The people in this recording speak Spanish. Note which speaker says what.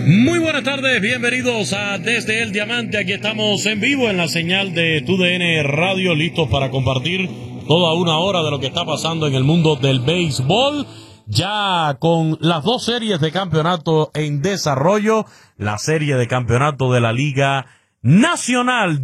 Speaker 1: Muy buenas tardes, bienvenidos a Desde el Diamante. Aquí estamos en vivo en la señal de TUDN Radio, listos para compartir toda una hora de lo que está pasando en el mundo del béisbol. Ya con las dos series de campeonato en desarrollo, la serie de campeonato de la Liga Nacional